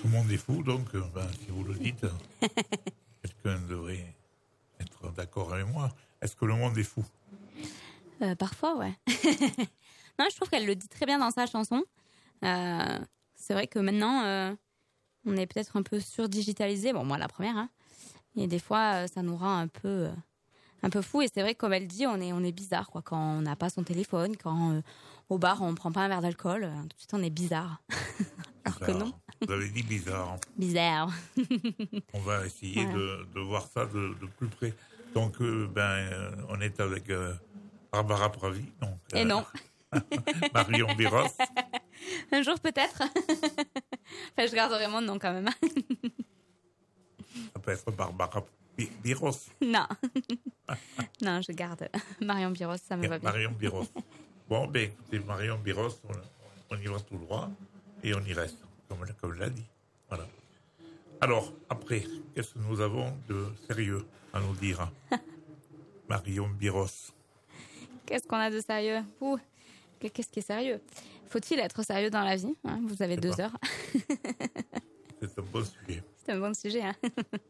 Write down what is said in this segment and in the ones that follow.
le monde est fou, donc si vous le dites, quelqu'un devrait être d'accord avec moi. Est-ce que le monde est fou? Parfois, ouais. Non, je trouve qu'elle le dit très bien dans sa chanson. C'est vrai que maintenant, on est peut-être un peu surdigitalisé. Bon, moi, la première, hein. Et des fois, ça nous rend un peu fou. Et c'est vrai que, comme elle dit, on est bizarre, quoi. Quand on n'a pas son téléphone, quand au bar, on prend pas un verre d'alcool, tout de suite, on est bizarre. Alors que non. Vous avez dit bizarre. Bizarre. On va essayer de voir ça de plus près. Donc, on est avec Barbara Pravi. Donc, et non. Marion Biros. Un jour, peut-être. Enfin, je garderai mon nom, quand même. Ça peut être Barbara Biros. Non. Non, je garde Marion Biros, ça me va bien. Marion Biros. Bon, écoutez, Marion Biros, on y va tout droit et on y reste, comme je l'ai dit. Voilà. Alors, après, qu'est-ce que nous avons de sérieux à nous dire? Marion Biros. Qu'est-ce qu'on a de sérieux? Qu'est-ce qui est sérieux? Faut-il être sérieux dans la vie, hein? Vous avez 2 heures. C'est un bon sujet. C'est un bon sujet, hein.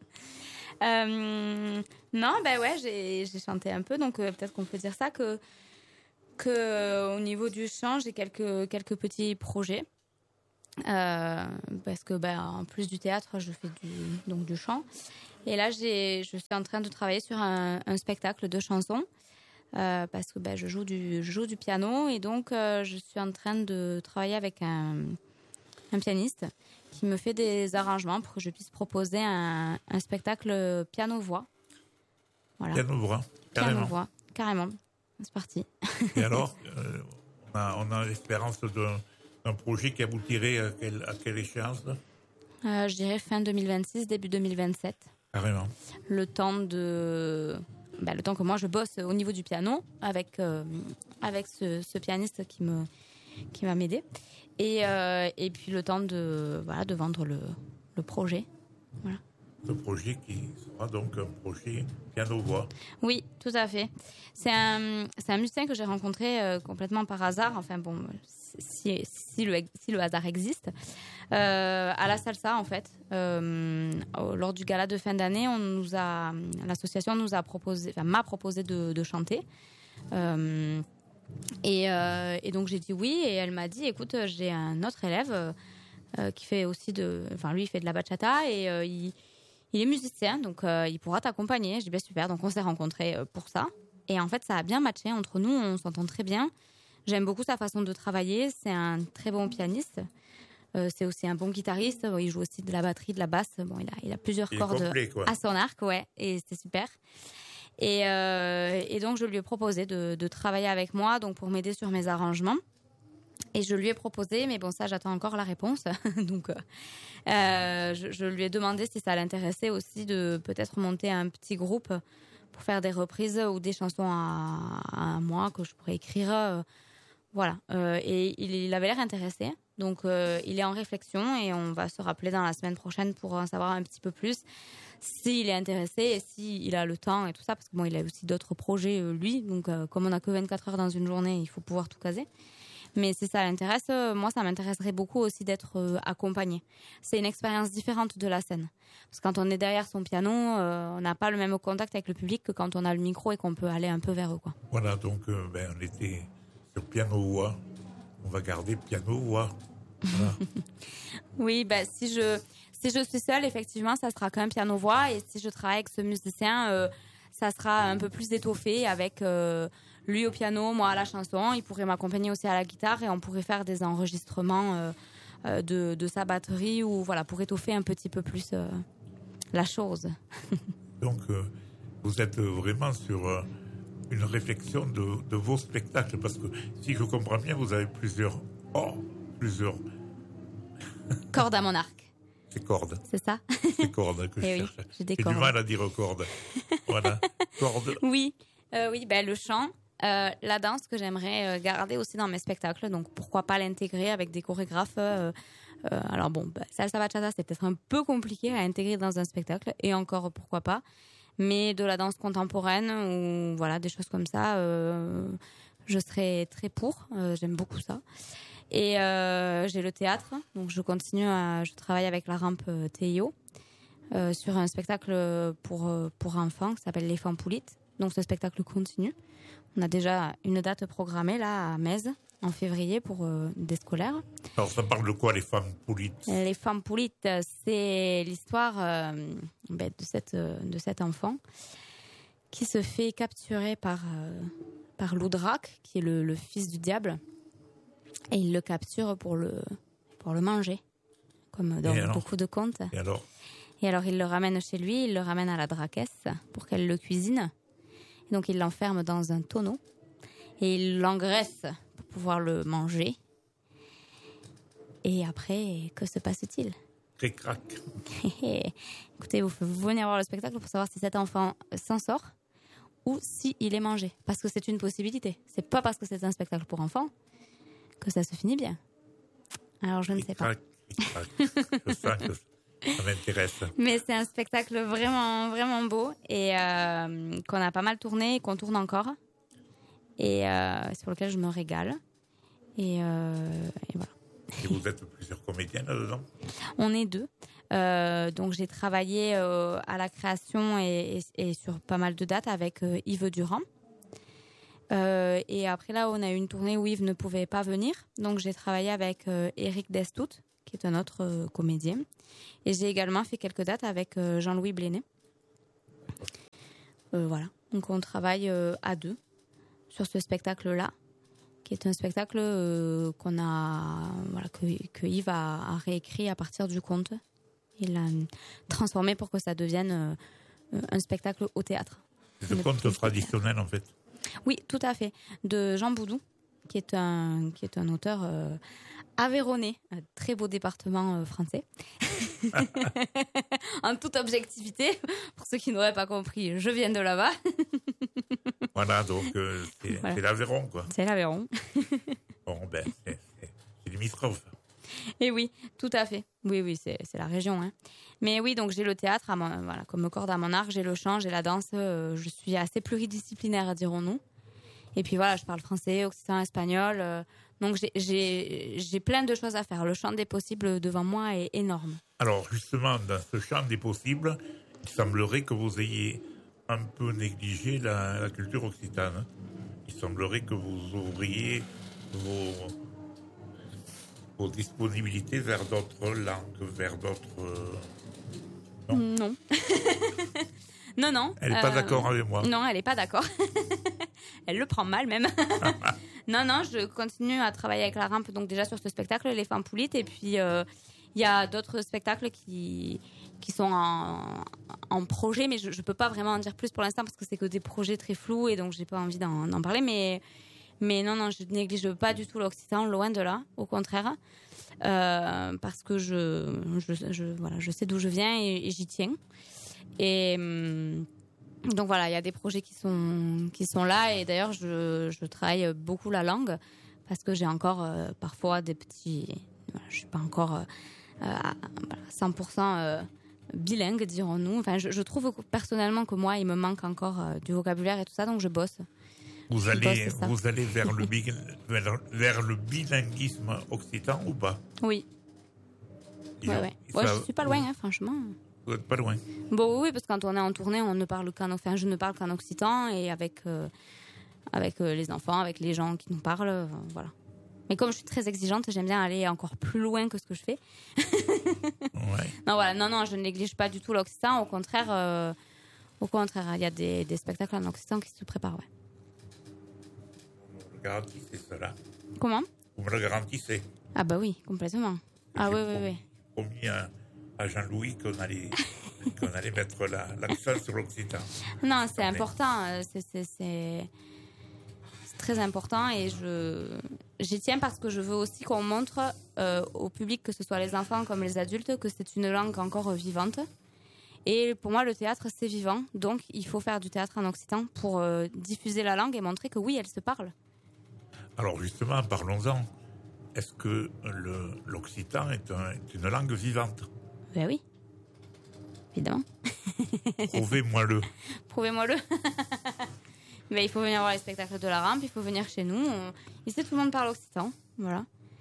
Non, j'ai chanté un peu, donc peut-être qu'on peut dire ça, que au niveau du chant, j'ai quelques petits projets. Parce que en plus du théâtre, je fais du chant. Et là, je suis en train de travailler sur un spectacle de chansons. Parce que je joue du piano et donc je suis en train de travailler avec un pianiste qui me fait des arrangements pour que je puisse proposer un spectacle piano-voix. Voilà. Piano-voix, carrément. Piano-voix, carrément. C'est parti. Et alors, on a l'espérance d'un projet qui aboutirait à quelle échéance? Je dirais fin 2026, début 2027. Carrément. Le temps que moi je bosse au niveau du piano avec ce pianiste qui va m'aider et puis le temps de vendre le projet. Voilà. Ce projet qui sera donc un projet piano-voix. Oui, tout à fait. C'est un musicien que j'ai rencontré complètement par hasard. Enfin bon, si le hasard existe, à la salsa en fait. Lors du gala de fin d'année, l'association m'a proposé de chanter. Et donc j'ai dit oui et elle m'a dit écoute, j'ai un autre élève qui fait aussi lui il fait de la bachata et il est musicien, donc il pourra t'accompagner. J'ai dit bien super, donc on s'est rencontrés pour ça. Et en fait, ça a bien matché entre nous, on s'entend très bien. J'aime beaucoup sa façon de travailler, c'est un très bon pianiste. C'est aussi un bon guitariste, il joue aussi de la batterie, de la basse. Bon, il a plusieurs cordes complet, à son arc, ouais, et c'était super. Et donc je lui ai proposé de travailler avec moi, donc pour m'aider sur mes arrangements. Et je lui ai proposé, mais bon, ça, j'attends encore la réponse. Donc, je lui ai demandé si ça l'intéressait aussi de peut-être monter un petit groupe pour faire des reprises ou des chansons à moi que je pourrais écrire. Voilà. Et il avait l'air intéressé. Donc, il est en réflexion et on va se rappeler dans la semaine prochaine pour en savoir un petit peu plus s'il est intéressé et s'il a le temps et tout ça. Parce que bon, il a aussi d'autres projets, lui. Donc, comme on n'a que 24 heures dans une journée, il faut pouvoir tout caser. Mais si ça l'intéresse, moi, ça m'intéresserait beaucoup aussi d'être accompagnée. C'est une expérience différente de la scène. Parce que quand on est derrière son piano, on n'a pas le même contact avec le public que quand on a le micro et qu'on peut aller un peu vers eux, quoi. Voilà, donc on était sur piano-voix. On va garder piano-voix. Voilà. Oui, si je suis seule, effectivement, ça sera qu'un piano-voix. Et si je travaille avec ce musicien, ça sera un peu plus étoffé avec lui au piano, moi à la chanson. Il pourrait m'accompagner aussi à la guitare et on pourrait faire des enregistrements de sa batterie ou voilà pour étoffer un petit peu plus la chose. Donc, vous êtes vraiment sur une réflexion de vos spectacles parce que si je comprends bien, vous avez plusieurs cordes à mon arc. C'est cordes. C'est ça? C'est cordes que je cherche. J'ai des cordes. J'ai du mal à dire cordes. Voilà. Cordes. Oui. Le chant, la danse que j'aimerais garder aussi dans mes spectacles. Donc, pourquoi pas l'intégrer avec des chorégraphes. Alors bon, salsa bachata, c'est peut-être un peu compliqué à intégrer dans un spectacle. Et encore, pourquoi pas. Mais de la danse contemporaine ou voilà, des choses comme ça, je serais très pour. J'aime beaucoup ça. Et j'ai le théâtre, donc je travaille avec la rampe TIO sur un spectacle pour enfants qui s'appelle Les Fampoulites. Donc ce spectacle continue. On a déjà une date programmée là à Metz en février pour des scolaires. Alors ça parle de quoi, les Fampoulites? Les Fampoulites, c'est l'histoire de cet enfant qui se fait capturer par Loudrac, qui est le fils du diable, et il le capture pour le manger, comme dans beaucoup de contes. Et alors il le ramène chez lui, il le ramène à la draquesse pour qu'elle le cuisine. Et donc il l'enferme dans un tonneau et il l'engraisse pour pouvoir le manger. Et après, que se passe-t-il? Cric-crac. Écoutez, vous venez voir le spectacle pour savoir si cet enfant s'en sort ou s'il est mangé. Parce que c'est une possibilité. C'est pas parce que c'est un spectacle pour enfants que ça se finit bien. Alors je ne sais pas. Je sens que ça m'intéresse. Mais c'est un spectacle vraiment, vraiment beau et qu'on a pas mal tourné et qu'on tourne encore. Et sur lequel je me régale. Et voilà. Et vous êtes plusieurs comédiennes là-dedans? On est 2. Donc j'ai travaillé à la création et sur pas mal de dates avec Yves Durand. Et après là, on a eu une tournée où Yves ne pouvait pas venir. Donc j'ai travaillé avec Éric Destout, qui est un autre comédien. Et j'ai également fait quelques dates avec Jean-Louis Blénet. Voilà. Donc on travaille à 2 sur ce spectacle-là, qui est un spectacle que Yves a réécrit à partir du conte. Il l'a transformé pour que ça devienne un spectacle au théâtre. C'est le conte traditionnel, en fait. Oui, tout à fait. De Jean Boudou, qui est un auteur aveyronnais, un très beau département français. En toute objectivité, pour ceux qui n'auraient pas compris, je viens de là-bas. Voilà, donc c'est l'Aveyron, quoi. C'est l'Aveyron. Bon, c'est limitrophe. Et oui, tout à fait. Oui, c'est la région. Hein. Mais oui, donc j'ai le théâtre, comme corde à mon arc, j'ai le chant, j'ai la danse. Je suis assez pluridisciplinaire, dirons-nous. Et puis voilà, je parle français, occitan, espagnol. Donc j'ai plein de choses à faire. Le champ des possibles devant moi est énorme. Alors justement, dans ce champ des possibles, il semblerait que vous ayez un peu négligé la culture occitane. Hein. Il semblerait que vous ouvriez vos disponibilités vers d'autres langues, vers d'autres... Non. Non. Elle n'est pas d'accord avec moi. Non, elle n'est pas d'accord. Elle le prend mal même. Non, je continue à travailler avec la rampe, donc déjà sur ce spectacle, Les Fampoulites, et puis il y a d'autres spectacles qui sont en projet, mais je ne peux pas vraiment en dire plus pour l'instant parce que c'est que des projets très flous et donc j'ai pas envie d'en parler, mais non, je néglige pas du tout l'occitan, loin de là, au contraire, parce que je sais d'où je viens et j'y tiens. Et donc voilà, il y a des projets qui sont là et d'ailleurs je travaille beaucoup la langue parce que j'ai encore parfois des petits... je suis pas encore à 100% bilingue, dirons-nous. Enfin, je trouve personnellement que moi, il me manque encore du vocabulaire et tout ça, donc je bosse. Vous allez vers le bilinguisme occitan ou pas? Oui. Ouais, je suis pas loin, hein, franchement. Vous n'êtes pas loin. Bon, oui, parce que quand on est en tournée, je ne parle qu'en occitan et avec les enfants, avec les gens qui nous parlent, voilà. Mais comme je suis très exigeante, j'aime bien aller encore plus loin que ce que je fais. Ouais. Non, je ne néglige pas du tout l'occitan. Au contraire, il y a des spectacles en occitan qui se préparent. Ouais. Vous me garantissez cela? Comment? Vous me le garantissez? Ah bah oui, complètement. Ah oui. J'ai promis à Jean-Louis qu'on allait mettre l'accent sur l'occitan. Non, c'est important. C'est très important et j'y tiens parce que je veux aussi qu'on montre au public, que ce soit les enfants comme les adultes, que c'est une langue encore vivante. Et pour moi, le théâtre, c'est vivant. Donc, il faut faire du théâtre en occitan pour diffuser la langue et montrer que oui, elle se parle. Alors justement, parlons-en. Est-ce que l'occitan est une langue vivante? Ben oui, évidemment. Prouvez-moi-le. Prouvez-moi-le. Ben, il faut venir voir les spectacles de la rampe, il faut venir chez nous. Ici, tout le monde parle occitan, voilà.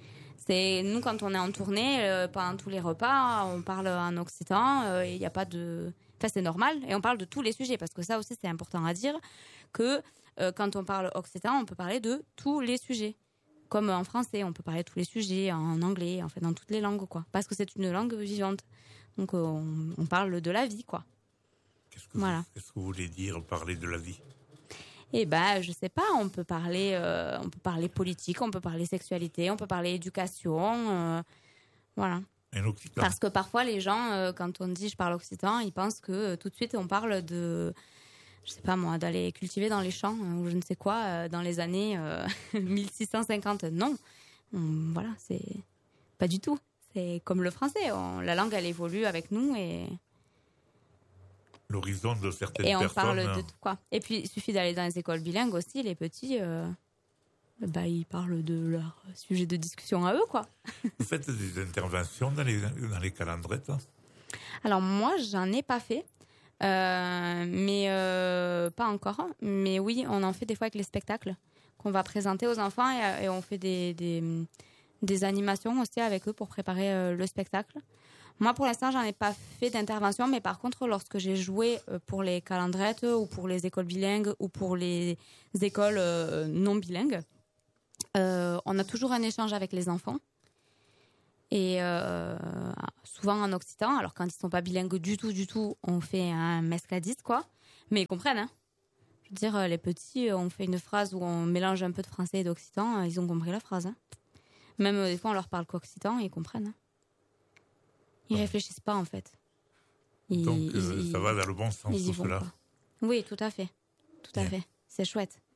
C'est nous quand on est en tournée, pendant tous les repas, on parle en occitan. Il n'y a pas de, enfin c'est normal et on parle de tous les sujets parce que ça aussi c'est important à dire que quand on parle occitan, on peut parler de tous les sujets. Comme en français, on peut parler de tous les sujets, en anglais, en fait dans toutes les langues quoi. Parce que c'est une langue vivante. Donc on parle de la vie quoi. Qu'est-ce que vous voulez dire parler de la vie? Eh ben, je sais pas, on peut parler politique, on peut parler sexualité, on peut parler éducation, voilà. Parce que parfois les gens, quand on dit je parle occitan, ils pensent que tout de suite on parle de, je sais pas moi, d'aller cultiver dans les champs ou je ne sais quoi dans les années 1650. Non, voilà, c'est pas du tout. C'est comme le français, la langue elle évolue avec nous et l'horizon de certaines personnes. Et on parle de tout quoi. Et puis il suffit d'aller dans les écoles bilingues aussi, les petits, ils parlent de leur sujet de discussion à eux quoi. Vous faites des interventions dans les calendrettes? Alors moi j'en ai pas fait, mais pas encore. Mais oui, on en fait des fois avec les spectacles qu'on va présenter aux enfants et on fait des animations aussi avec eux pour préparer le spectacle. Moi, pour l'instant, j'en ai pas fait d'intervention, mais par contre, lorsque j'ai joué pour les calendrettes ou pour les écoles bilingues ou pour les écoles non bilingues, on a toujours un échange avec les enfants. Et souvent en occitan. Alors, quand ils sont pas bilingues du tout, on fait un mescladiste, quoi. Mais ils comprennent, hein. Je veux dire, les petits, on fait une phrase où on mélange un peu de français et d'occitan, ils ont compris la phrase, hein. Même des fois, on leur parle qu'occitan, ils comprennent, hein. Ils réfléchissent pas en fait. Donc ça va dans le bon sens tout cela. Oui, tout à fait. Tout à fait. C'est chouette.